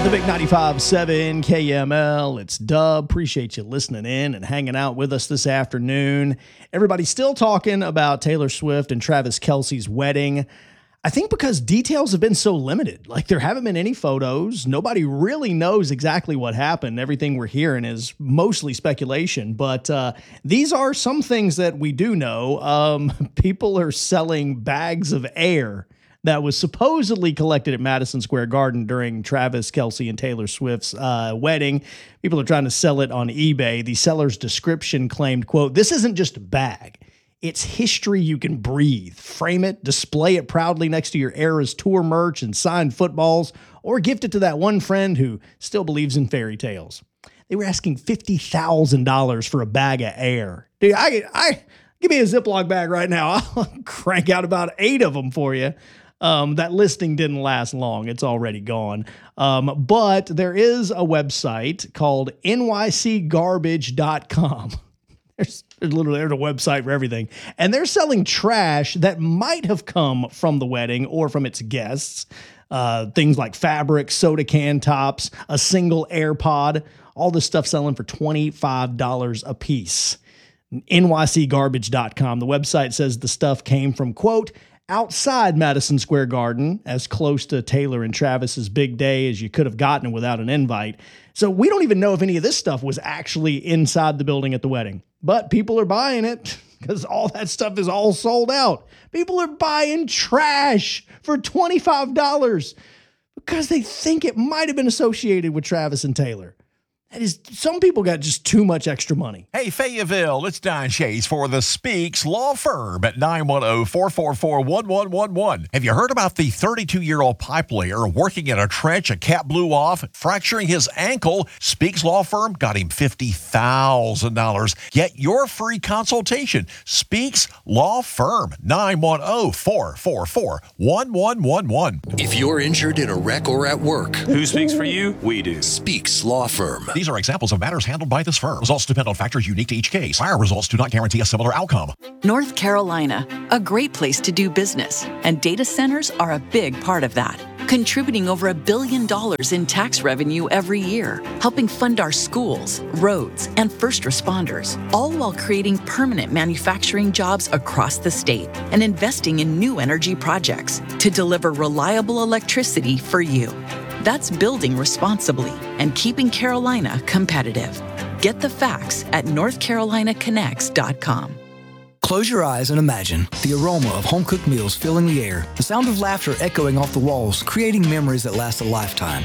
The big 95.7 KML, it's Dub. Appreciate you listening in and hanging out with us this afternoon. Everybody's still talking about Taylor Swift and Travis Kelce's wedding. I think because details have been so limited. Like, there haven't been any photos. Nobody really knows exactly what happened. Everything we're hearing is mostly speculation. But these are some things that we do know. People are selling bags of air that was supposedly collected at Madison Square Garden during Travis Kelce and Taylor Swift's wedding. People are trying to sell it on eBay. The seller's description claimed, quote, "This isn't just a bag. It's history you can breathe. Frame it, display it proudly next to your Eras tour merch and signed footballs, or gift it to that one friend who still believes in fairy tales." They were asking $50,000 for a bag of air. Dude, I give me a Ziploc bag right now. I'll crank out about 8 of them for you. That listing didn't last long. It's already gone. But there is a website called nycgarbage.com. There's a website for everything. And they're selling trash that might have come from the wedding or from its guests. Things like fabric, soda can tops, a single AirPod, all this stuff selling for $25 a piece. nycgarbage.com. The website says the stuff came from, quote, outside Madison Square Garden, as close to Taylor and Travis's big day as you could have gotten without an invite. So we don't even know if any of this stuff was actually inside the building at the wedding. But people are buying it because all that stuff is all sold out. People are buying trash for $25 because they think it might have been associated with Travis and Taylor. That is, some people got just too much extra money. Hey, Fayetteville, it's Don Chase for the Speaks Law Firm at 910-444-1111. Have you heard about the 32-year-old pipe layer working in a trench a cat blew off, fracturing his ankle? Speaks Law Firm got him $50,000. Get your free consultation. Speaks Law Firm, 910-444-1111. If you're injured in a wreck or at work, who speaks for you? We do. Speaks Law Firm. These are examples of matters handled by this firm. Results depend on factors unique to each case. Prior results do not guarantee a similar outcome. North Carolina, a great place to do business, and data centers are a big part of that, contributing over $1 billion in tax revenue every year, helping fund our schools, roads, and first responders, all while creating permanent manufacturing jobs across the state and investing in new energy projects to deliver reliable electricity for you. That's building responsibly and keeping Carolina competitive. Get the facts at NorthCarolinaConnects.com. Close your eyes and imagine the aroma of home-cooked meals filling the air, the sound of laughter echoing off the walls, creating memories that last a lifetime.